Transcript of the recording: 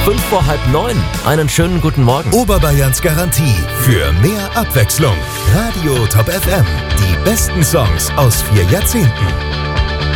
8:05. Einen schönen guten Morgen. Oberbayerns Garantie für mehr Abwechslung. Radio Top FM. Die besten Songs aus 4 Jahrzehnten.